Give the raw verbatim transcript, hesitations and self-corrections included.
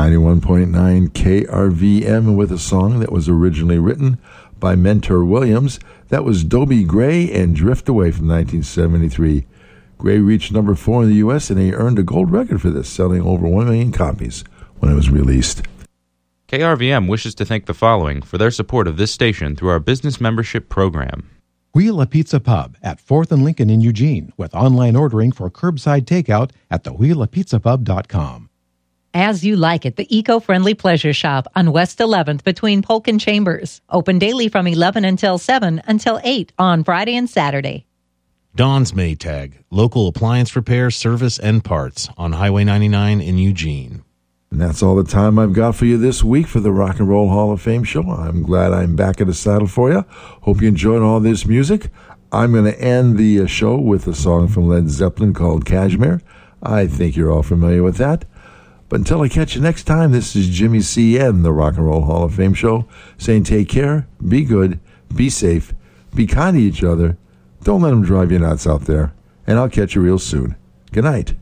ninety-one point nine K R V M with a song that was originally written by Mentor Williams. That was Dobie Gray and Drift Away from nineteen seventy-three. Gray reached number four in the U S and he earned a gold record for this, selling over one million copies when it was released. K R V M wishes to thank the following for their support of this station through our business membership program. Wheel a Pizza Pub at fourth and Lincoln in Eugene with online ordering for curbside takeout at the wheel a pizza pub dot com. As You Like It, the eco-friendly pleasure shop on West eleventh between Polk and Chambers. Open daily from eleven until seven until eight on Friday and Saturday. Don's Maytag, local appliance repair, service, and parts on Highway ninety-nine in Eugene. And that's all the time I've got for you this week for the Rock and Roll Hall of Fame show. I'm glad I'm back at the saddle for you. Hope you enjoyed all this music. I'm going to end the show with a song from Led Zeppelin called Kashmir. I think you're all familiar with that. But until I catch you next time, this is Jimmy C. N., the Rock and Roll Hall of Fame show, saying take care, be good, be safe, be kind to each other. Don't let them drive you nuts out there. And I'll catch you real soon. Good night.